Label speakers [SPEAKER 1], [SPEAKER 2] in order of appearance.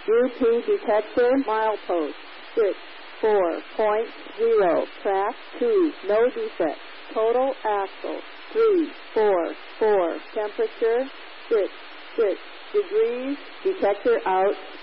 [SPEAKER 1] UP detector, milepost 640.0, track 2, no defect. Total axle 344. Temperature 6 degrees. Detector out.